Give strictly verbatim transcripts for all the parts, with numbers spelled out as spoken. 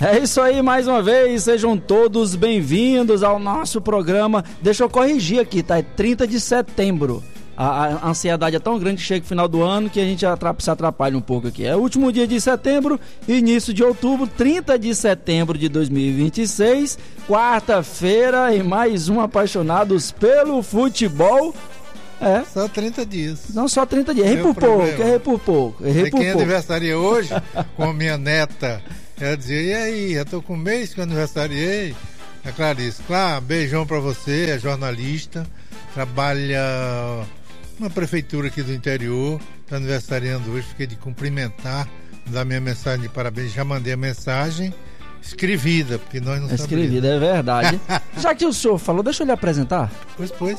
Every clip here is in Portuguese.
É isso aí, mais uma vez, sejam todos bem-vindos ao nosso programa. Deixa eu corrigir aqui, tá? É trinta de setembro. A, a ansiedade é tão grande que chega no final do ano que a gente atrap- se atrapalha um pouco aqui. É o último dia de setembro, início de outubro, trinta de setembro de dois mil e vinte e seis, quarta-feira, e mais um Apaixonados pelo Futebol. É. Só trinta dias. Não, só trinta dias. Errei por pouco, errei por pouco. Errei por quem pouco. aniversaria hoje com a minha neta, ela dizia, e aí, já tô com um mês que eu aniversariei. É Clarice, claro, beijão pra você, é jornalista, trabalha numa prefeitura aqui do interior, tá aniversariando hoje, fiquei de cumprimentar, dar minha mensagem de parabéns, já mandei a mensagem escrevida, porque nós não sabemos. Escrevida, é verdade. Já que o senhor falou, deixa eu lhe apresentar. Pois, pois.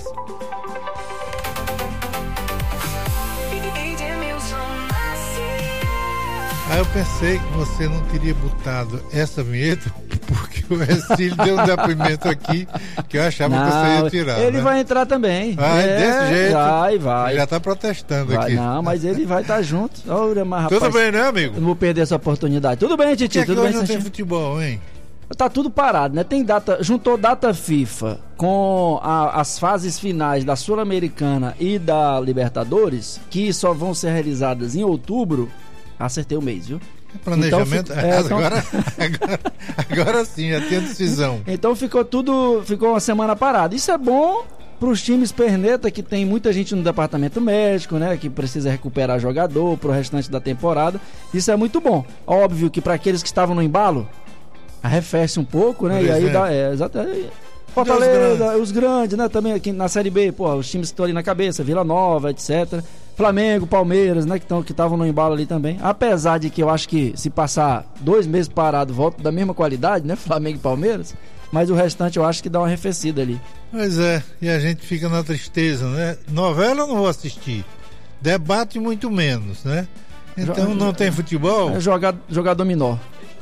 Aí eu pensei que você não teria botado essa vinheta, porque o Ercílio deu um depoimento aqui que eu achava não, que você ia tirar. Ele né? vai entrar também. Ah, é, desse jeito? Vai, vai. Já está protestando vai, aqui. Não, mas ele vai estar tá junto. Ora, mas, rapaz, tudo bem, né, amigo? Não vou perder essa oportunidade. Tudo bem, Titi? Que é tudo que bem, hoje não tem futebol, hein? Tá tudo parado, né? Tem data, juntou data FIFA com a, as fases finais da Sul-Americana e da Libertadores, que só vão ser realizadas em outubro. Acertei o mês, viu? Planejamento, então, é, então... agora, agora, agora sim, já tem decisão. Então ficou tudo, ficou uma semana parada. Isso é bom para os times perneta, que tem muita gente no departamento médico, né, que precisa recuperar jogador para o restante da temporada. Isso é muito bom. Óbvio que para aqueles que estavam no embalo, arrefece um pouco, né? E aí dá, é, exatamente. Fortaleza, grandes. Os grandes, né? Também aqui na Série B, pô, os times que estão ali na cabeça, Vila Nova, etcétera. Flamengo, Palmeiras, né? Que estão que estavam no embalo ali também. Apesar de que eu acho que se passar dois meses parado, volta da mesma qualidade, né? Flamengo e Palmeiras. Mas o restante eu acho que dá uma arrefecida ali. Pois é, e a gente fica na tristeza, né? Novela eu não vou assistir. Debate muito menos, né? Então Joga, não tem futebol. É jogar, jogar dominó.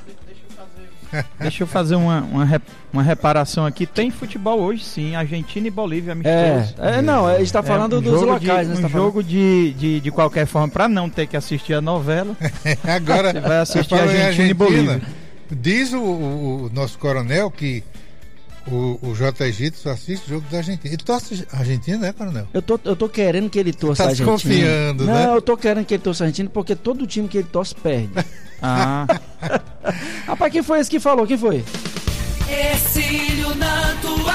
Deixa eu fazer uma, uma, uma reparação aqui. Tem futebol hoje, sim. Argentina e Bolívia amistosos. É, é não, a gente está falando é um dos locais. De, né, um tá jogo de, de, de qualquer forma, para não ter que assistir a novela. Agora, você vai assistir a Argentina, Argentina e Bolívia. Diz o, o, o nosso coronel que o, o J. Egito só assiste o jogo da Argentina. Ele torce a Argentina, né, coronel? Eu tô, eu tô querendo que ele torça tá a Argentina. Tá confiando, não, né? Não, eu tô querendo que ele torça a Argentina porque todo time que ele torce perde. Ah. Rapaz, quem foi esse que falou? Quem foi? Ercílio Nantua.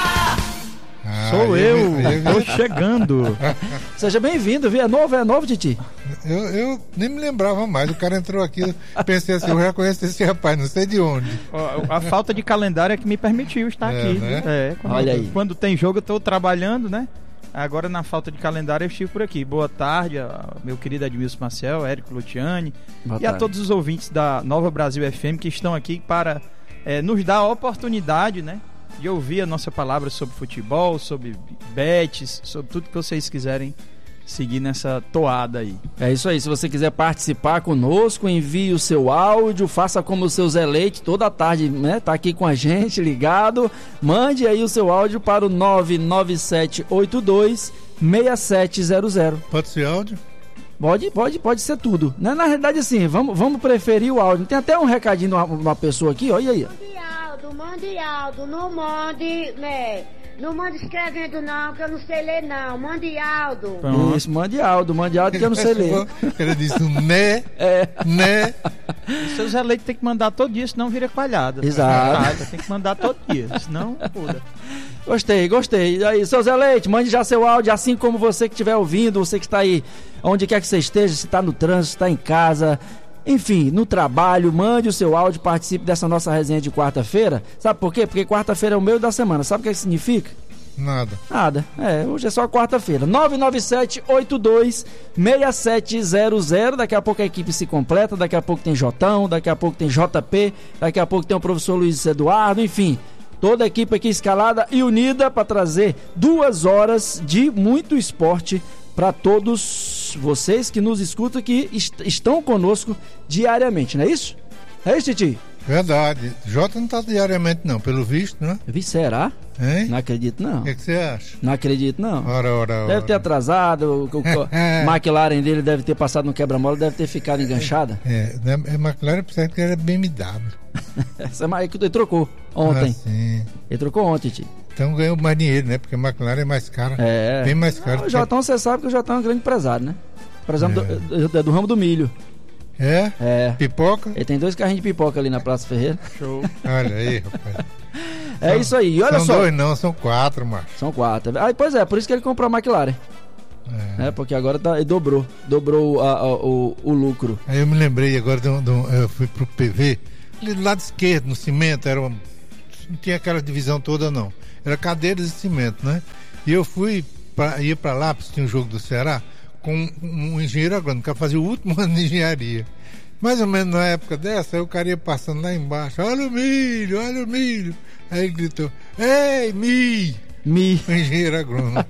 Ah, Sou eu, eu tô chegando. Seja bem-vindo, viu? É novo, é novo, Titi? Eu, eu nem me lembrava mais. O cara entrou aqui, pensei assim, eu já conheço esse rapaz, não sei de onde. A, a falta de calendário é que me permitiu estar é, aqui. Né? É, quando, Olha aí. Quando tem jogo eu tô trabalhando, né? Agora, na falta de calendário, eu estive por aqui. Boa tarde, a, meu querido Edmilson Marcel, Érico Lutiani Boa e tarde. A todos os ouvintes da Nova Brasil F M que estão aqui para é, nos dar a oportunidade, né, de ouvir a nossa palavra sobre futebol, sobre bets, sobre tudo que vocês quiserem seguir nessa toada aí. É isso aí, se você quiser participar conosco, envie o seu áudio, faça como o seu Zé Leite, toda tarde, né, tá aqui com a gente, ligado, mande aí o seu áudio para o nove nove sete oito dois seis sete zero zero. Pode ser áudio? Pode, pode, pode ser tudo. Na, na realidade, assim, vamos, vamos preferir o áudio. Tem até um recadinho de uma, uma pessoa aqui, olha aí. Mande áudio, mande áudio, não mande, né? Não mande escrevendo não, que eu não sei ler não. Mande áudio. Pronto. Isso, mande áudio, mande áudio que eu não sei ler. Ele disse né, é. né. O seu Zé Leite tem que mandar todo dia, senão vira coalhada. Exato. Tem que mandar todo dia, senão pula. Gostei, gostei. E aí, seu Zé Leite, mande já seu áudio, assim como você que estiver ouvindo, você que está aí, onde quer que você esteja, se está no trânsito, se está em casa, enfim, no trabalho, mande o seu áudio, participe dessa nossa resenha de quarta-feira. Sabe por quê? Porque quarta-feira é o meio da semana. Sabe o que, é que significa? Nada. Nada. É, hoje é só quarta-feira. nove nove sete oito dois seis sete zero zero. Daqui a pouco a equipe se completa. Daqui a pouco tem Jotão, daqui a pouco tem J P, daqui a pouco tem o professor Luiz Eduardo, enfim. Toda a equipe aqui escalada e unida para trazer duas horas de muito esporte para todos vocês que nos escutam, que est- estão conosco diariamente, não é isso? É isso, Titi? Verdade. Jota não está diariamente não, pelo visto, né? Vi, será? Hein? Não acredito não. O que, que você acha? Não acredito não. Ora, ora, ora. Deve ter atrasado, o, o McLaren dele deve ter passado no quebra-mola, deve ter ficado enganchada. É, é McLaren precisa que era B M W. Essa é mais que ele trocou ontem. Ah, sim. Ele trocou ontem, tio. Então ganhou mais dinheiro, né? Porque a McLaren é mais cara. É. Bem mais caro. Não, o Jotão, você sabe que o Jotão é um grande empresário, né? Empresário É. do, do, do ramo do milho. É? É. Pipoca? Ele tem dois carrinhos de pipoca ali na Praça Ferreira. Show. Olha aí, rapaz. É São- isso aí. E olha são só. dois não, são quatro, macho. São quatro. Ah, pois é, por isso que ele comprou a McLaren. É. É, porque agora tá, ele dobrou. Dobrou a- a- o, o lucro. Aí eu me lembrei agora, de um, de um- eu fui pro P V, ali do lado esquerdo, no cimento, era uma, não tinha aquela divisão toda não. Era cadeiras e cimento, né? E eu fui, pra, ia pra lá, porque tinha um jogo do Ceará, com um, um engenheiro agrônomo, que fazia o último ano de engenharia. Mais ou menos na época dessa, aí o cara ia passando lá embaixo, olha o milho, olha o milho. Aí ele gritou, ei, Mi! Mi. O engenheiro agrônomo.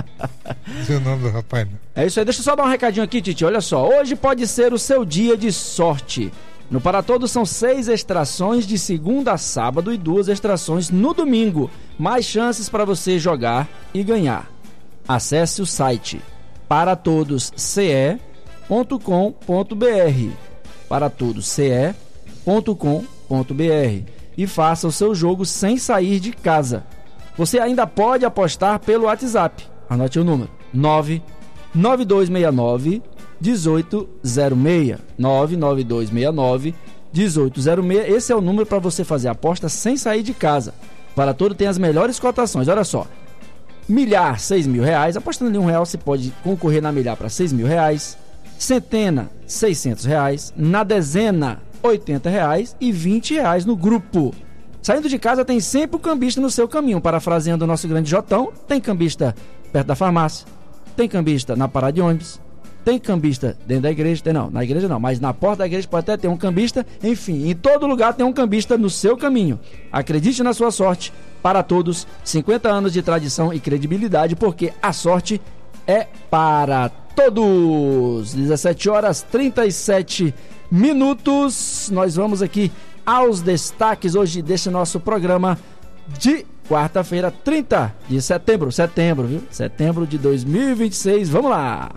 Não sei o nome do rapaz, não. É isso aí, deixa eu só dar um recadinho aqui, Titi. Olha só, hoje pode ser o seu dia de sorte. No Para Todos são seis extrações de segunda a sábado e duas extrações no domingo. Mais chances para você jogar e ganhar. Acesse o site para todos c e ponto com ponto b r para todos c e ponto com ponto b r e faça o seu jogo sem sair de casa. Você ainda pode apostar pelo WhatsApp. Anote o número: nove nove dois seis nove um oito zero seis. nove nove dois seis nove um oito zero seis. Esse é o número para você fazer aposta sem sair de casa. Para Todo tem as melhores cotações. Olha só: milhar, seis mil reais. Apostando em um real, você pode concorrer na milhar para seis mil reais. Centena, seiscentos reais. Na dezena, oitenta reais. E vinte reais no grupo. Saindo de casa tem sempre o cambista no seu caminho. Parafraseando o nosso grande Jotão, tem cambista perto da farmácia, tem cambista na parada de ônibus, tem cambista dentro da igreja, tem não, na igreja não, mas na porta da igreja pode até ter um cambista. Enfim, em todo lugar tem um cambista no seu caminho. Acredite na sua sorte. Para Todos, cinquenta anos de tradição e credibilidade, porque a sorte é para todos. dezessete horas e trinta e sete minutos. Nós vamos aqui aos destaques hoje desse nosso programa de quarta-feira, trinta de setembro. Setembro, viu? Setembro de dois mil e vinte e seis. Vamos lá!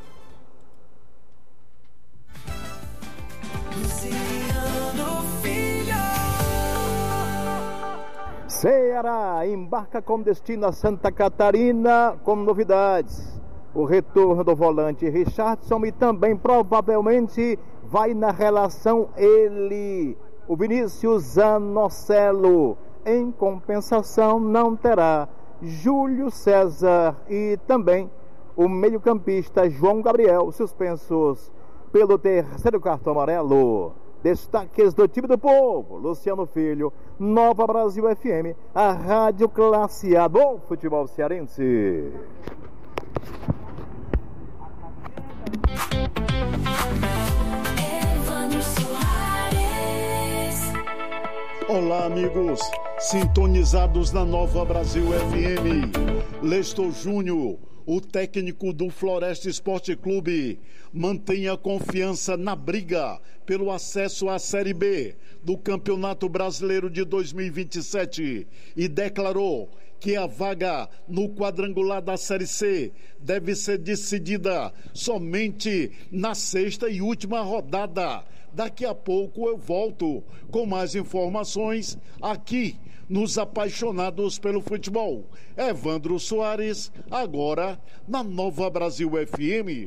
Ceará embarca com destino a Santa Catarina com novidades. O retorno do volante Richardson e também provavelmente vai na relação ele, o Vinícius Zanocelo. Em compensação não terá Júlio César e também o meio-campista João Gabriel, suspensos pelo terceiro cartão amarelo. Destaques do time do povo: Luciano Filho, Nova Brasil F M, a rádio classe A do futebol cearense. Olá, amigos, sintonizados na Nova Brasil F M. Lestor Júnior, o técnico do Floresta Esporte Clube, mantém a confiança na briga pelo acesso à Série B do Campeonato Brasileiro de dois mil e vinte e sete e declarou que a vaga no quadrangular da Série C deve ser decidida somente na sexta e última rodada. Daqui a pouco eu volto com mais informações aqui nos Apaixonados pelo Futebol. Evandro Soares, agora na Nova Brasil F M.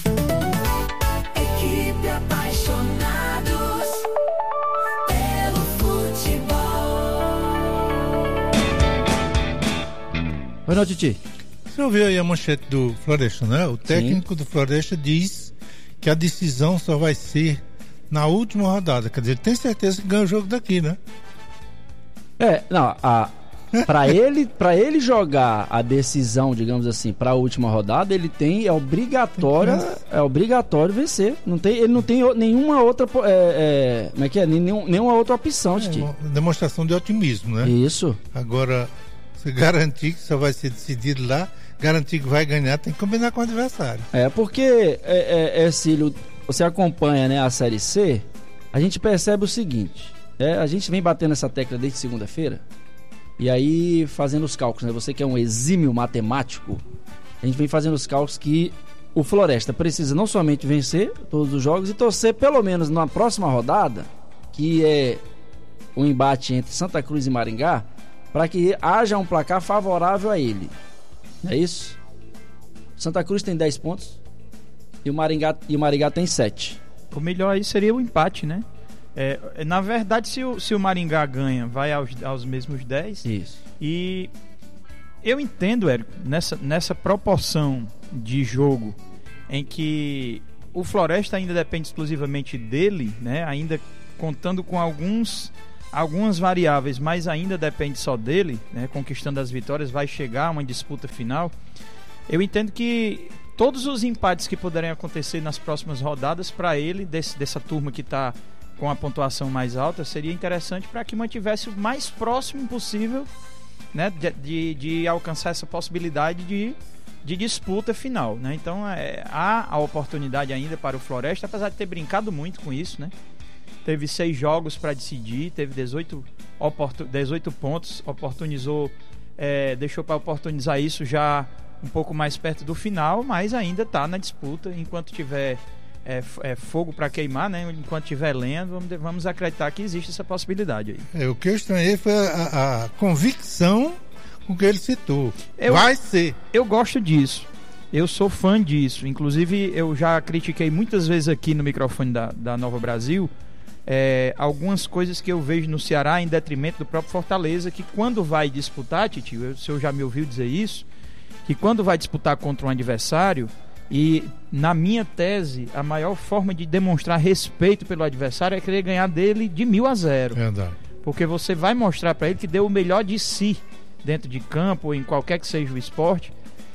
Equipe Apaixonados pelo Futebol. Boa noite, Titi. Você ouviu aí a manchete do Floresta, né? O técnico Sim. do Floresta diz que a decisão só vai ser na última rodada. Quer dizer, ele tem certeza que ganha o jogo daqui, né? É, não, a, pra, ele, pra ele jogar a decisão, digamos assim, pra última rodada, ele tem, é obrigatório, é obrigatório vencer. Não tem, ele não tem nenhuma outra, é, é, como é que é? Nenhum, nenhuma outra opção, Titi. É uma demonstração de otimismo, né? Isso. Agora, você garantir que só vai ser decidido lá, garantir que vai ganhar, tem que combinar com o adversário. É, porque, é, é, é Cílio, você acompanha, né, a Série C, a gente percebe o seguinte, é, a gente vem batendo essa tecla desde segunda-feira, e aí fazendo os cálculos, né, você que é um exímio matemático, a gente vem fazendo os cálculos que o Floresta precisa não somente vencer todos os jogos e torcer pelo menos na próxima rodada, que é o embate entre Santa Cruz e Maringá para que haja um placar favorável a ele. Não é isso? Santa Cruz tem dez pontos e o Maringá, e o Maringá tem sete. O melhor aí seria o empate, né? É, na verdade, se o, se o Maringá ganha, vai aos, aos mesmos dez. Isso. E eu entendo, Érico, nessa, nessa proporção de jogo em que o Floresta ainda depende exclusivamente dele, né? Ainda contando com alguns, algumas variáveis, mas ainda depende só dele, né? Conquistando as vitórias, vai chegar a uma disputa final. Eu entendo que todos os empates que puderem acontecer nas próximas rodadas, para ele, desse, dessa turma que está com a pontuação mais alta, seria interessante para que mantivesse o mais próximo possível, né, de, de, de alcançar essa possibilidade de, de disputa final, né? Então é, há a oportunidade ainda para o Floresta, apesar de ter brincado muito com isso, né? Teve seis jogos para decidir, teve dezoito, oportun, dezoito pontos, oportunizou, é, deixou para oportunizar isso já um pouco mais perto do final, mas ainda está na disputa. Enquanto tiver é, é, fogo para queimar, né? Enquanto tiver lenha, vamos, vamos acreditar que existe essa possibilidade aí. É, o que eu estranhei foi a, a convicção com que ele citou. Eu, Vai ser. Eu gosto disso. Eu sou fã disso. Inclusive, eu já critiquei muitas vezes aqui no microfone da, da Nova Brasil é, algumas coisas que eu vejo no Ceará em detrimento do próprio Fortaleza, que quando vai disputar, Titio, o senhor já me ouviu dizer isso, que quando vai disputar contra um adversário, e na minha tese, a maior forma de demonstrar respeito pelo adversário é querer ganhar dele de mil a zero. Verdade. Porque você vai mostrar para ele que deu o melhor de si dentro de campo ou em qualquer que seja o esporte.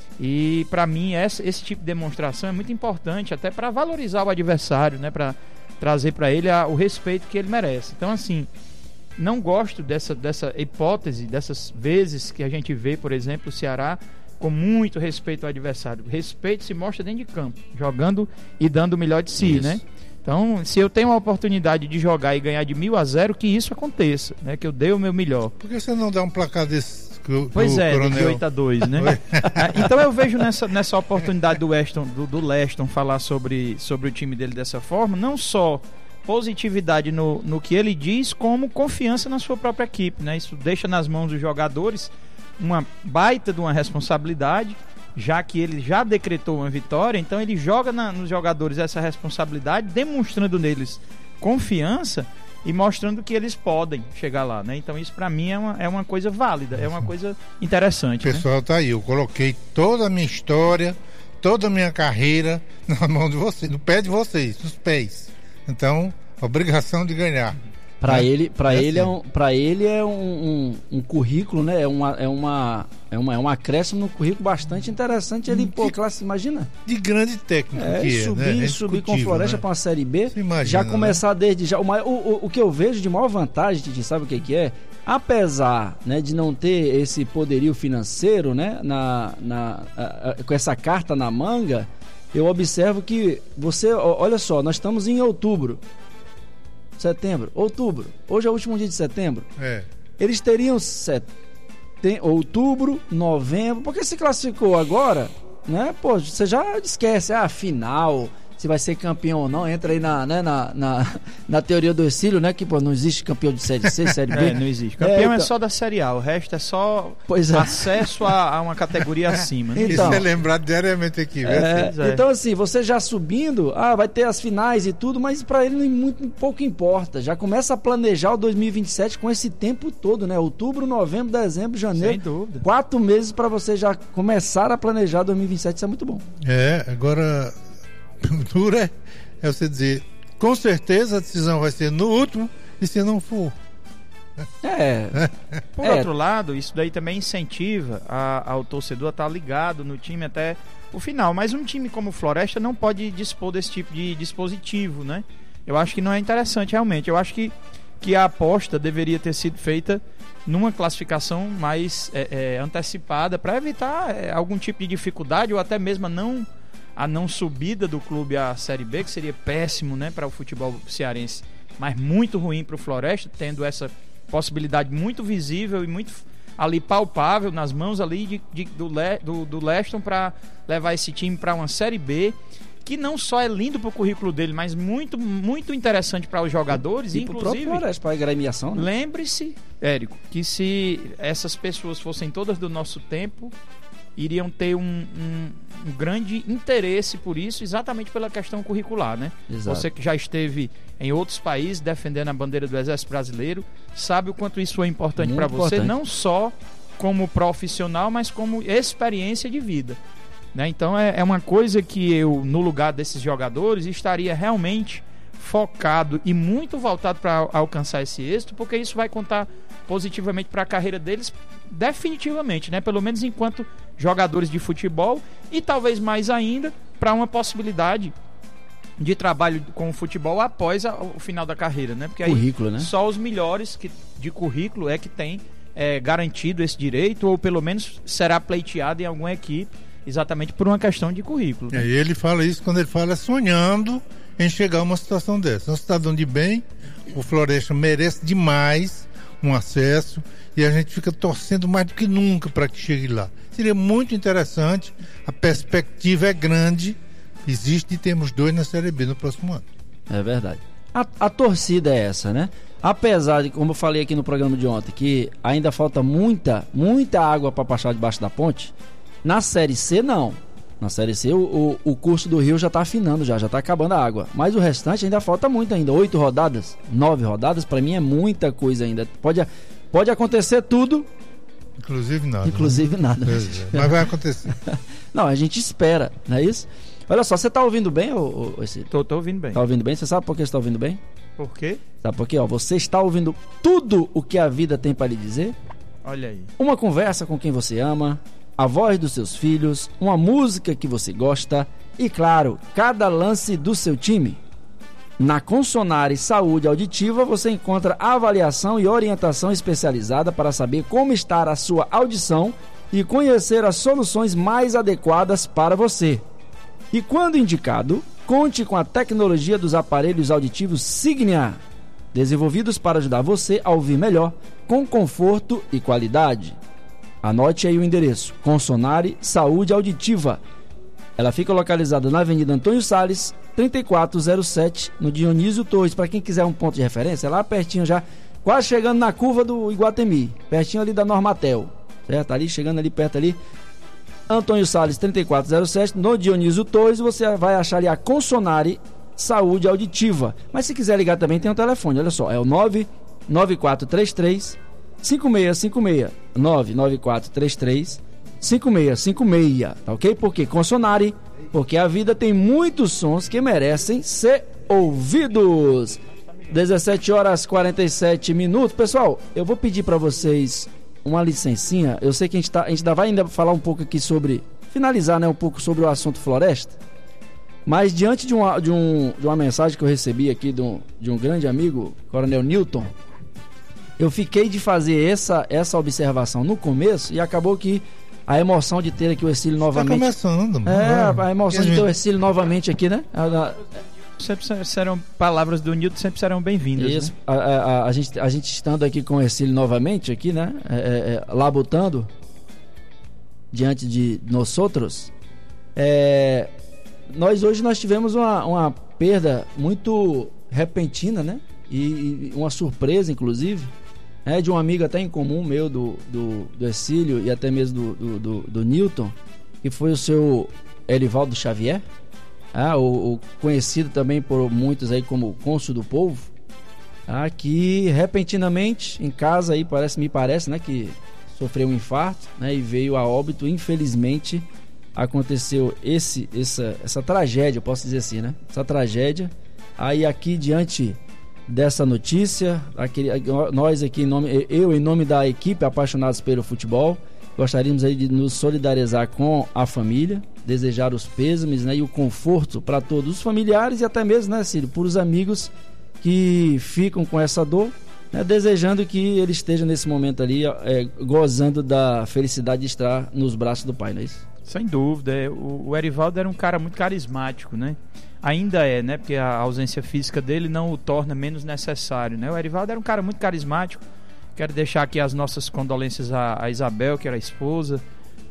E para mim esse, esse tipo de demonstração é muito importante, até para valorizar o adversário, né? Para trazer para ele a, o respeito que ele merece. Então, assim, não gosto dessa, dessa hipótese, dessas vezes que a gente vê, por exemplo, o Ceará com muito respeito ao adversário. Respeito se mostra dentro de campo, jogando e dando o melhor de si, isso, né? Então, se eu tenho a oportunidade de jogar e ganhar de mil a zero, que isso aconteça, né? Que eu dei o meu melhor. Por que você não dá um placar desse? Do, pois do é, coronel? de oito a dois, né? Então eu vejo nessa, nessa oportunidade do Weston, do, do Leston falar sobre, sobre o time dele dessa forma, não só positividade no, no que ele diz, como confiança na sua própria equipe, né? Isso deixa nas mãos dos jogadores uma baita de uma responsabilidade, já que ele já decretou uma vitória, então ele joga na, nos jogadores essa responsabilidade, demonstrando neles confiança e mostrando que eles podem chegar lá, né? Então isso para mim é uma, é uma coisa válida, é uma coisa interessante. O pessoal, né? Tá aí, eu coloquei toda a minha história, toda a minha carreira na mão de vocês, no pé de vocês, nos pés. Então, obrigação de ganhar. Para né? ele, para é ele, assim. é um, para ele é um, um, um currículo, né? É uma, é uma, é uma, é um acréscimo no currículo bastante interessante. Ele, pô, classe, imagina? De grande técnico é, que subir, é, né? É subir com o Floresta, né? Para uma Série B, imagina, já começar, né? Desde já. O, o, o que eu vejo de maior vantagem, Titi, sabe o que, que é? Apesar, né, de não ter esse poderio financeiro, né? Na, na, a, a, com essa carta na manga, eu observo que você, olha só, nós estamos em outubro. Setembro, outubro. Hoje é o último dia de setembro. É. Eles teriam set... Tem... outubro, novembro. Porque se classificou agora, né? Pô, você já esquece. Ah, final. Se vai ser campeão ou não. Entra aí na, né, na, na, na teoria do Exílio, né? Que pô, não existe campeão de Série C, Série B. É, não existe. Campeão é, então... é só da Série A. O resto é só pois é. acesso a, a uma categoria acima. Né? Então, isso é lembrado diariamente aqui. É, é. Então, assim, você já subindo, ah, vai ter as finais e tudo, mas pra ele muito pouco importa. Já começa a planejar o dois mil e vinte e sete com esse tempo todo, né? Outubro, novembro, dezembro, janeiro. Sem dúvida. Quatro meses pra você já começar a planejar dois mil e vinte e sete. Isso é muito bom. É, agora... dura é você dizer, com certeza a decisão vai ser no último, e se não for. É. Por é. outro lado, isso daí também incentiva a, ao torcedor a estar ligado no time até o final. Mas um time como o Floresta não pode dispor desse tipo de dispositivo, né? Eu acho que não é interessante realmente. Eu acho que, que a aposta deveria ter sido feita numa classificação mais é, é, antecipada para evitar é, algum tipo de dificuldade ou até mesmo a não a não subida do clube à Série B, que seria péssimo, né, para o futebol cearense, mas muito ruim para o Floresta, tendo essa possibilidade muito visível e muito ali palpável nas mãos ali de, de, do, Le, do, do Leston para levar esse time para uma Série B. que não só é lindo pro currículo dele, mas muito, muito interessante para os jogadores. E, e pro inclusive, próprio Floresta, para a gremiação, né? Lembre-se, Érico, que se essas pessoas fossem todas do nosso tempo, iriam ter um, um, um grande interesse por isso, exatamente pela questão curricular, né? Exato. Você que já esteve em outros países defendendo a bandeira do Exército Brasileiro, sabe o quanto isso é importante para você, não só como profissional, mas como experiência de vida. Né? Então é, é uma coisa que eu, no lugar desses jogadores, estaria realmente focado e muito voltado para alcançar esse êxito, porque isso vai contar positivamente para a carreira deles definitivamente, né? Pelo menos enquanto jogadores de futebol, e talvez mais ainda para uma possibilidade de trabalho com o futebol após a, o final da carreira, né? Porque aí currículo, né? Só os melhores que, de currículo é que tem é, garantido esse direito, ou pelo menos será pleiteado em alguma equipe, exatamente por uma questão de currículo. Né? É, e ele fala isso quando ele fala sonhando em chegar a uma situação dessa. Um cidadão de bem, o Floresta merece demais um acesso, e a gente fica torcendo mais do que nunca para que chegue lá. Seria muito interessante, a perspectiva é grande, existe, e temos dois na Série B no próximo ano. É verdade. A, a torcida é essa, né? Apesar de, como eu falei aqui no programa de ontem, que ainda falta muita, muita água para passar debaixo da ponte, na Série C não. Na Série C o, o, o curso do rio já está afinando, já já está acabando a água. Mas o restante ainda falta muito ainda. Oito rodadas, nove rodadas, para mim é muita coisa ainda. Pode, pode acontecer tudo. Inclusive nada. Inclusive né? nada. É, mas vai acontecer. Não, a gente espera, não é isso? Olha só, você tá ouvindo bem, ou, ou esse... Tô, tô ouvindo bem. Tá ouvindo bem? Você sabe por que você tá ouvindo bem? Por quê? Sabe por quê? Ó, você está ouvindo tudo o que a vida tem para lhe dizer. Olha aí. Uma conversa com quem você ama, a voz dos seus filhos, uma música que você gosta e, claro, cada lance do seu time. Na Consonare Saúde Auditiva você encontra avaliação e orientação especializada para saber como está a sua audição e conhecer as soluções mais adequadas para você. E quando indicado, conte com a tecnologia dos aparelhos auditivos Signia, desenvolvidos para ajudar você a ouvir melhor, com conforto e qualidade. Anote aí o endereço: Consonare Saúde Auditiva. Ela fica localizada na Avenida Antônio Salles, trinta e quatro zero sete, no Dionísio Torres. Para quem quiser um ponto de referência, é lá pertinho já, quase chegando na curva do Iguatemi, pertinho ali da Normatel, certo? Ali, chegando ali perto ali, Antônio Salles, trinta e quatro zero sete, no Dionísio Torres, você vai achar ali a Consonare Saúde Auditiva. Mas se quiser ligar também tem um telefone, olha só, é o nove nove quatro três três cinco seis cinco seis, nove nove quatro três três cinco seis cinco seis, tá ok? Porque Consonare, porque a vida tem muitos sons que merecem ser ouvidos. dezessete horas e quarenta e sete minutos. Pessoal, eu vou pedir para vocês uma licencinha. Eu sei que a gente, tá, a gente ainda vai ainda falar um pouco aqui sobre, finalizar, né, um pouco sobre o assunto Floresta, mas diante de uma, de um, de uma mensagem que eu recebi aqui de um, de um grande amigo, Coronel Newton, eu fiquei de fazer essa, essa observação no começo e acabou que a emoção de ter aqui o Ercílio novamente. Tá começando, mano. É, a emoção de ter o Ercílio novamente aqui, né? A, a, sempre serão palavras do Newton, sempre serão bem-vindas. Isso, né? a, a, a, gente, a gente estando aqui com o Ercílio novamente aqui, né? É, é, labutando diante de nós outros. É, nós hoje nós tivemos uma, uma perda muito repentina, né? E, e uma surpresa, inclusive, é, de um amigo até em comum meu do, do, do Ercílio e até mesmo do, do, do, do Newton, que foi o seu Elivaldo Xavier. Ah, o, o conhecido também por muitos aí como Cônsul do Povo, ah, que repentinamente em casa aí parece, me parece, né, que sofreu um infarto, né, e veio a óbito. Infelizmente aconteceu esse, essa, essa tragédia, eu posso dizer assim, né, essa tragédia. Aí aqui diante dessa notícia, aquele, nós aqui em nome, eu em nome da equipe Apaixonados pelo Futebol, gostaríamos aí de nos solidarizar com a família, desejar os pêsames, né, e o conforto para todos os familiares e até mesmo, né, Cílio, por os amigos que ficam com essa dor, né, desejando que ele esteja nesse momento ali é, gozando da felicidade de estar nos braços do pai, não é isso? Sem dúvida, é, o, o Erivaldo era um cara muito carismático, né? Ainda é, né? Porque a ausência física dele não o torna menos necessário, né? O Erivaldo era um cara muito carismático. Quero deixar aqui as nossas condolências a, a Isabel, que era a esposa,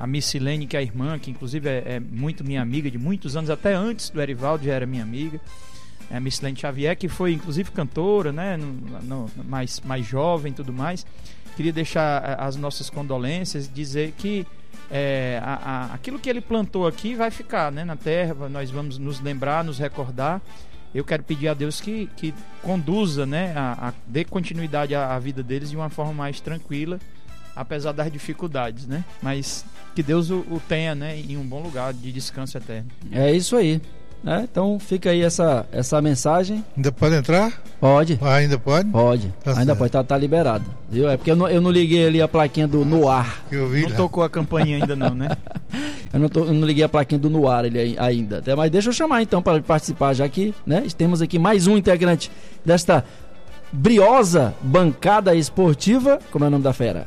a Missilene, que é a irmã, que inclusive é, é muito minha amiga de muitos anos, até antes do Erivaldo já era minha amiga. É a Missilene Xavier, que foi inclusive cantora, né, no, no, mais, mais jovem e tudo mais. Queria deixar as nossas condolências, dizer que é, a, a, aquilo que ele plantou aqui vai ficar, né, na terra, nós vamos nos lembrar, nos recordar. Eu quero pedir a Deus que, que conduza, né, a, a, dê continuidade à, à vida deles de uma forma mais tranquila, apesar das dificuldades, né? Mas que Deus o, o tenha, né, em um bom lugar de descanso eterno. É isso aí. Né? Então fica aí essa, essa mensagem. Ainda pode entrar? Pode. Ah, ainda pode? Pode. Tá ainda certo. pode, tá, tá liberado. Viu? É porque eu não, eu não liguei ali a plaquinha do no ar. Eu vi, Não né? tocou a campainha ainda não, né? Eu não, tô, eu não liguei a plaquinha do no ar ele ainda. Até, mas deixa eu chamar então para participar, já que, né, temos aqui mais um integrante desta briosa bancada esportiva. Como é o nome da fera?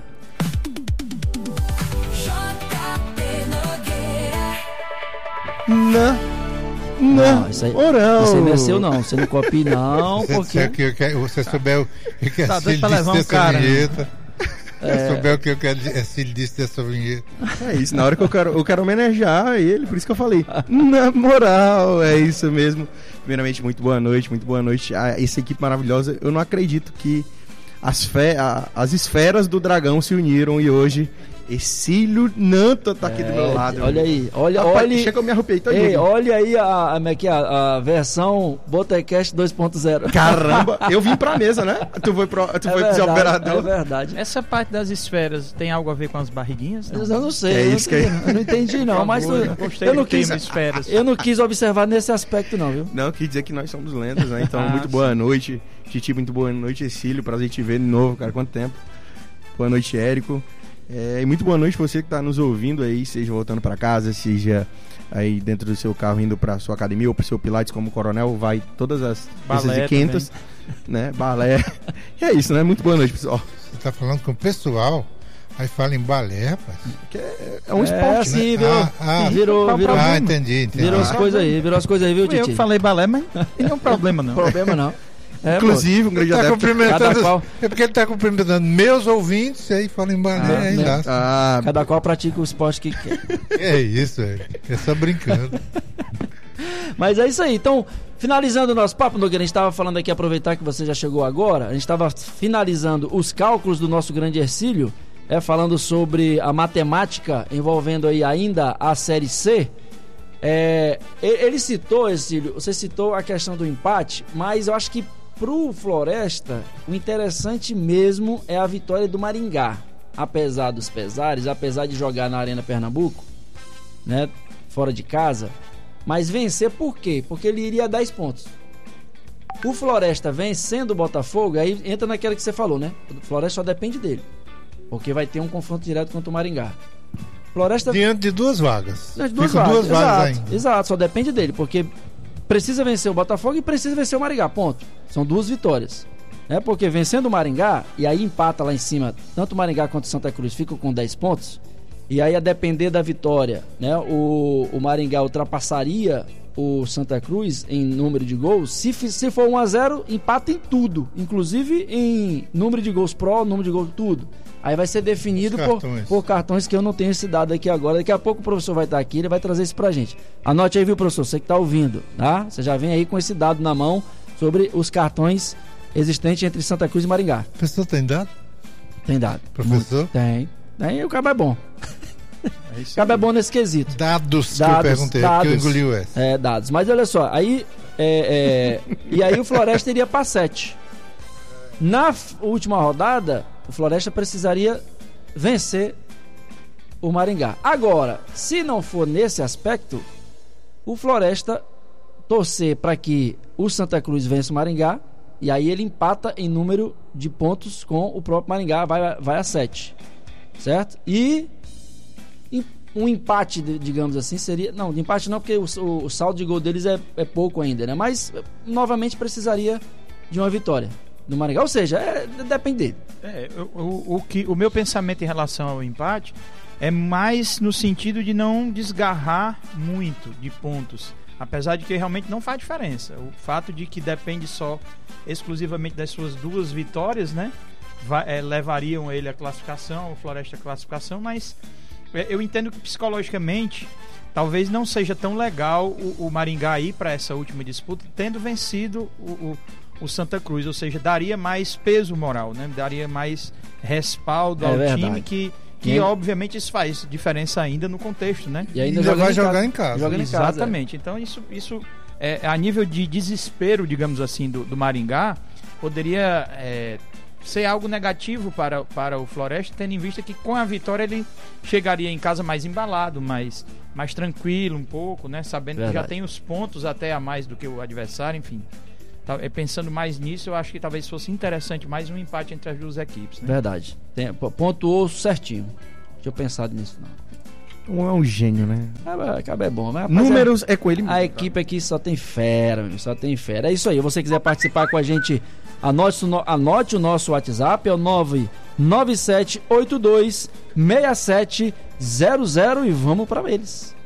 Não. Não, isso aí, Moral. isso aí não é seu não. Você não copie não, Se porque... você, que, que, você souber o que, que Tá a doido Cílio pra disse levar um dessa cara, né? vinheta. Se souber o que, que a Cílio disse dessa vinheta. É isso, na hora que eu quero, eu quero homenagear ele, por isso que eu falei. Na moral, é isso mesmo. Primeiramente, muito boa noite, muito boa noite a essa equipe maravilhosa. Eu não acredito que as, fe, a, as esferas do dragão se uniram e hoje Exílio Nanta tá aqui do meu lado. Olha aí, olha, Rapaz, olha. chega, eu me arrupei todo. Ei, olha aí a, a, como é que é, a, a versão Botecast dois ponto zero. Caramba, eu vim pra mesa, né? Tu foi, pro, tu É foi verdade, pro operador. é verdade. Essa parte das esferas tem algo a ver com as barriguinhas? Não? Eu não sei, É eu, não, isso que é- eu não entendi não, Por mas favor, tu- eu gostei eu do não quis, tema esferas. eu não quis observar nesse aspecto não, viu? Não, quis dizer que nós somos lendas, né? Então, Ah, muito boa noite. Titi, muito boa noite, Exílio. Prazer te ver de novo, cara. Quanto tempo? Boa noite, Érico. É, e muito boa noite você que está nos ouvindo aí, seja voltando para casa, seja aí dentro do seu carro indo para sua academia ou para o seu Pilates como coronel, vai todas as Balé e quinhentas, né? Balé. E é isso, né? Muito boa noite, pessoal. Você tá falando com o pessoal, aí fala em balé, rapaz. Que é, é um É esporte, assim, né? virou, Ah, ah. virou, virou, Ah, entendi, entendi. virou as coisas aí, virou as coisas aí, viu, Fui eu Titi? que falei balé, mas não tem nenhum problema não. Problema não. É, Inclusive, um grande Tá adepto. cumprimentando, Cada qual- é porque ele tá cumprimentando meus ouvintes, aí fala em balé, Ah, aí né? dá. Ah, pô, cada qual pratica o esporte que quer. É isso, velho. É só brincando. Mas é isso aí. Então, finalizando o nosso papo, Nogueira, a gente estava falando aqui, aproveitar que você já chegou agora, a gente estava finalizando os cálculos do nosso grande Hercílio, é, falando sobre a matemática envolvendo aí ainda a Série C. É, ele citou, Hercílio, você citou a questão do empate, mas eu acho que pro Floresta, o interessante mesmo é a vitória do Maringá. Apesar dos pesares, apesar de jogar na Arena Pernambuco, né, fora de casa, mas vencer por quê? Porque ele iria a dez pontos. O Floresta vencendo o Botafogo, aí entra naquela que você falou, né? O Floresta só depende dele, porque vai ter um confronto direto contra o Maringá. Floresta Diante de duas vagas. Não, de duas Ficam vagas, duas vagas exato, ainda. exato, só depende dele, porque precisa vencer o Botafogo e precisa vencer o Maringá, ponto. São duas vitórias. É porque vencendo o Maringá, e aí empata lá em cima, tanto o Maringá quanto o Santa Cruz ficam com dez pontos, e aí a depender da vitória, né, o, o Maringá ultrapassaria o Santa Cruz em número de gols. Se, se for um a zero, empata em tudo, inclusive em número de gols pró, número de gols tudo. Aí vai ser definido por, cartões. por cartões que eu não tenho esse dado aqui agora. Daqui a pouco o professor vai estar aqui, ele vai trazer isso pra gente. Anote aí, viu, professor? Você que tá ouvindo, tá? Você já vem aí com esse dado na mão sobre os cartões existentes entre Santa Cruz e Maringá. O professor tem dado? Tem dado. Professor? Muito. Tem. Tem, o cabo é bom. É isso O cabo é bom nesse quesito. Dados, Dados, que eu perguntei, dados. que eu engoli o S. É, dados. Mas olha só, aí. É, é, e aí o Floresta iria pra sete. Na f- última rodada, o Floresta precisaria vencer o Maringá. Agora, se não for nesse aspecto, o Floresta torcer para que o Santa Cruz vença o Maringá, e aí ele empata em número de pontos com o próprio Maringá, vai, vai a sete, certo? E em- um empate, de- digamos assim, seria... Não, de empate não, porque o, o- o saldo de gol deles é, é pouco ainda, né? Mas, novamente, precisaria de uma vitória do Maringá. Ou seja, é, depende dele. É, o, o, o, que, o meu pensamento em relação ao empate é mais no sentido de não desgarrar muito de pontos. Apesar de que realmente não faz diferença. O fato de que depende só exclusivamente das suas duas vitórias, né? Vai, é, levariam ele à classificação, o Floresta à classificação, mas eu entendo que psicologicamente talvez não seja tão legal o, o Maringá ir para essa última disputa tendo vencido o, o, o Santa Cruz, ou seja, daria mais peso moral, né? Daria mais respaldo É ao verdade. time que, que E- obviamente isso faz diferença ainda no contexto, né? E ainda Ainda joga vai em jogar casa. em casa. Joga em casa, Exatamente. Então isso, isso é, a nível de desespero, digamos assim, do, do Maringá, poderia é, ser algo negativo para, para o Floresta, tendo em vista que com a vitória ele chegaria em casa mais embalado, mais, mais tranquilo um pouco, né? Sabendo que já Verdade. tem os pontos até a mais do que o adversário, enfim. Tá, é, pensando mais nisso, eu acho que talvez fosse interessante mais um empate entre as duas equipes, né? Verdade. Tem, po- pontuou certinho. Deixa eu pensar nisso, não. Um é um gênio, né? Acaba, acaba é bom, mas rapaz, Números é com ele mesmo. A equipe aqui só tem fera, meu, só tem fera. É isso aí. Se você quiser participar com a gente, anote, o no- anote o nosso WhatsApp, é o nove nove sete oito dois seis sete zero zero e vamos pra eles.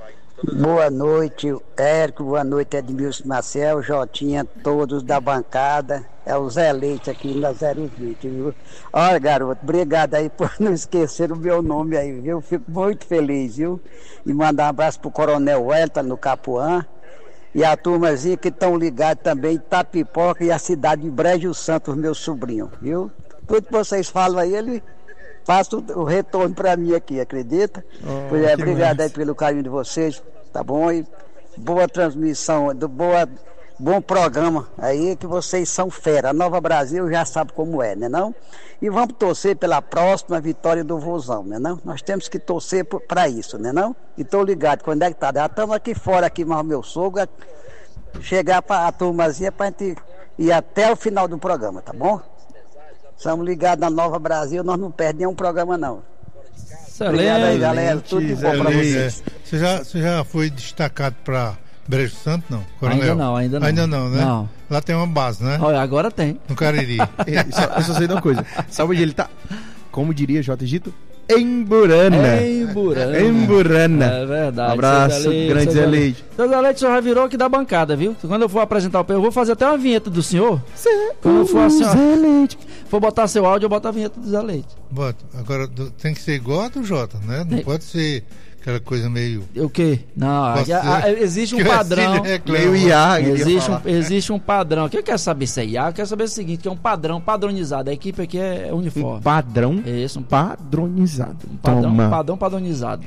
Boa noite, Érico. Boa noite, Edmilson Marcel, Jotinha, todos da bancada. É o Zé Leite aqui na zero vinte, viu? Olha, garoto, obrigado aí por não esquecer o meu nome aí, viu? Fico muito feliz, viu? E mandar um abraço pro Coronel Welton no Capuã. E a turmazinha que estão ligados também, Itapipoca e a cidade de Brejo Santo, meu sobrinho, viu? Tudo que vocês falam aí, ele passa o, o retorno para mim aqui, acredita? Oh, pois é, que obrigado massa. aí pelo carinho de vocês, tá bom? E boa transmissão, do, boa, bom programa aí, que vocês são fera. A Nova Brasil já sabe como é, né não? E vamos torcer pela próxima vitória do Vozão, né não? Nós temos que torcer para isso, né não? E tô ligado, quando é que tá? Já estamos aqui fora, aqui, mas o meu sogro, é chegar para a turmazinha pra gente ir até o final do programa, tá bom? Estamos ligados na Nova Brasil, nós não perdemos nenhum programa não. Obrigado aí, galera. Tudo de bom para Excelente. vocês. Você já, você já foi destacado para Brejo Santo, não? Coronel? Ainda não, ainda não. Ainda não, né? Não. Lá tem uma base, né? Olha, agora tem. No Cariri. Eu só, eu só sei de uma coisa. Sabe onde ele tá? Como diria J. Gito? Em Burana. Em Burana. Em Burana. É verdade. Um abraço, Seu Zé Leite, grande seu Zé Zé Leite. Seu Zé Leite, o senhor já virou aqui da bancada, viu? Quando eu for apresentar o P, eu vou fazer até uma vinheta do senhor. Quando eu for assim, ó, Zé Leite. for botar seu áudio, eu boto a vinheta do Zé Leite. Bota. Agora do- tem que ser igual a do Jota, né? Não Tem. pode ser aquela coisa meio. O quê? Não, Pode a- a- ser existe um que o padrão. Ercílio reclama. Meio I A. ele ia Existe falar. um, existe um padrão. O que eu quero saber se é I A? Eu quero saber o seguinte, que é um padrão padronizado. A equipe aqui é Um uniforme. padrão É isso, um padronizado. padrão, Toma. um padrão padronizado.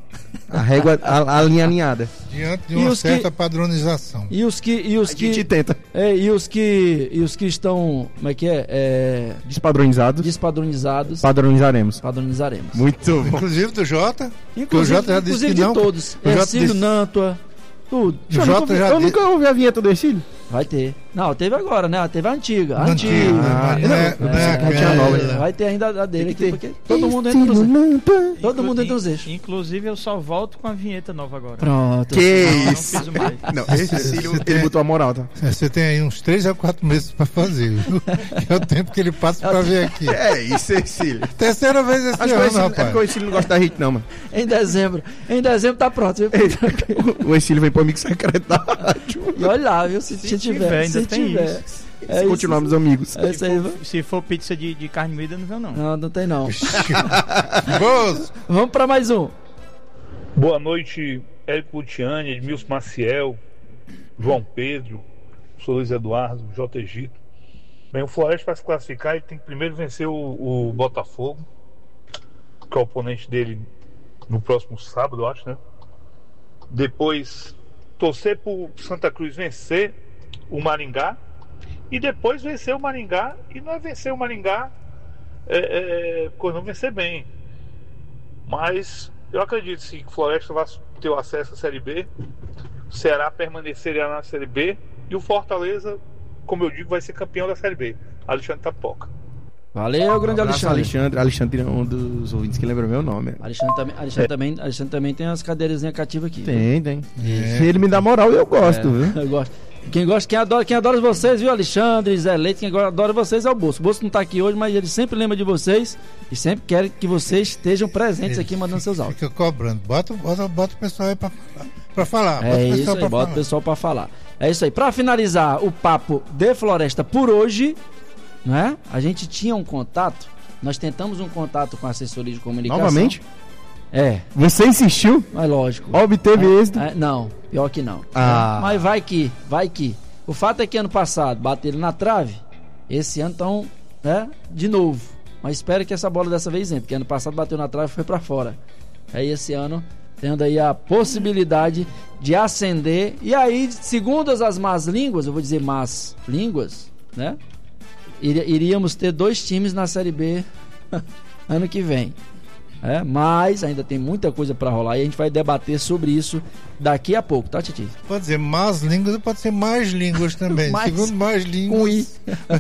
A régua, a, a linha alinhada. Diante de E uma os que- certa padronização. E os que e os A gente que tenta. é, e os que e os que estão, como é que é? É, Despadronizados. despadronizados, Padronizaremos. padronizaremos. Muito bom. Inclusive do Jota. Inclusive, o Jota já disse inclusive que de não. todos. O Jota Ercílio, disse- Nantua, tudo. O Eu, Jota nunca, já eu disse- nunca ouvi a vinheta do Ercílio. Vai ter. Não, teve agora, né? Teve a antiga. A Antiga, antiga. né? Mas não é- não é É, aquela. nova, é, vai ter ainda a dele aqui, ter. porque todo mundo entra nos Ercílio Lampa. Todo mundo Inclu- entra nos eixos. Inclusive, eu só volto com a vinheta nova agora. Pronto. Que Não, não isso. fiz mais. Não, esse Ercílio, Você ele tem- botou a moral, tá? É, Você tem aí uns três a quatro meses pra fazer, viu? É o tempo que ele passa pra vir aqui. É isso, Ercílio. Terceira vez esse Acho que o ano, Ercílio, é porque o rapaz. Ercílio não gosta da gente, não, mano. Em dezembro. Em dezembro tá pronto, viu? O Ercílio vem pro amigo secreto da rádio. E olha lá, viu? Se, Se se tiver, tiver, ainda se tem tiver. isso. É Se isso. continuarmos amigos. É isso aí. viu? Se for pizza de, de carne moída, não vem não. Não, não tem não. Moço, Vamos pra mais um. Boa noite, Érico Luciani, Edmilson Maciel, João Pedro, sou Luiz Eduardo, J. Egito. Bem, o Floresta para se classificar, ele tem que primeiro vencer o, o Botafogo, que é o oponente dele no próximo sábado, eu acho, né? Depois torcer pro Santa Cruz vencer o Maringá e depois vencer o Maringá, e não é vencer o Maringá é, é, coisa, não vencer bem, mas eu acredito sim que o Floresta vai ter o acesso à Série B, o Ceará permanecerá na Série B e o Fortaleza, como eu digo, vai ser campeão da Série B. Alexandre Tapoca. Valeu, grande Abraço, Alexandre. Alexandre. Alexandre é um dos ouvintes que lembra meu nome. Alexandre também, Alexandre, também, Alexandre também tem umas cadeirazinhas cativas aqui. Tem, tem. É. Se ele me dá moral, eu gosto, viu? Eu gosto. Quem gosta, quem adora, quem adora vocês, viu, Alexandre, Zé Leite, quem adora vocês é o Bolso. O Bolso não tá aqui hoje, mas ele sempre lembra de vocês e sempre quer que vocês estejam presentes aqui mandando seus áudios. fica cobrando. Bota, bota, bota o pessoal aí pra, pra falar. Bota É o isso pessoal aí, pra bota o falar. pessoal pra falar. É isso aí. Pra finalizar o papo de Floresta por hoje, não é? A gente tinha um contato, nós tentamos um contato com a assessoria de comunicação. Novamente? É. Você insistiu? Mas lógico. Obteve é, êxito? É, não, pior que não. Ah. É, mas vai que, vai que. O fato é que ano passado bateram na trave, esse ano estão, né, de novo. Mas espero que essa bola dessa vez entre, porque ano passado bateu na trave e foi pra fora. Aí esse ano, tendo aí a possibilidade de ascender. E aí, segundo as más línguas, eu vou dizer más línguas, né? Iríamos ter dois times na Série B ano que vem. É, mas ainda tem muita coisa para rolar e a gente vai debater sobre isso daqui a pouco, tá, Titi? Pode dizer mais línguas, pode ser mais línguas também. mais, Segundo mais línguas. Com I.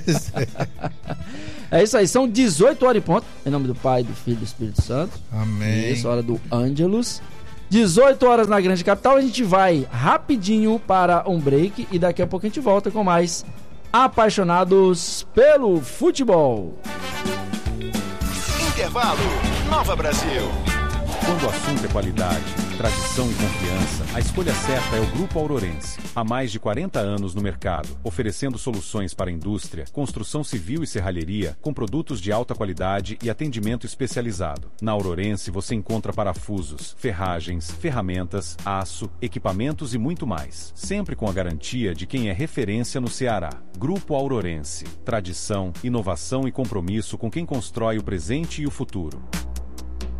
É isso aí, são dezoito horas e ponto. Em nome do Pai, do Filho e do Espírito Santo. Amém. Isso, hora do Ângelus. dezoito horas na Grande Capital. A gente vai rapidinho para um break e daqui a pouco a gente volta com mais Apaixonados pelo Futebol. Intervalo, Nova Brasil. Quando o assunto é qualidade, tradição e confiança, a escolha certa é o Grupo Aurorense. Há mais de quarenta anos no mercado, oferecendo soluções para a indústria, construção civil e serralheria, com produtos de alta qualidade e atendimento especializado. Na Aurorense você encontra parafusos, ferragens, ferramentas, aço, equipamentos e muito mais. Sempre com a garantia de quem é referência no Ceará. Grupo Aurorense. Tradição, inovação e compromisso com quem constrói o presente e o futuro.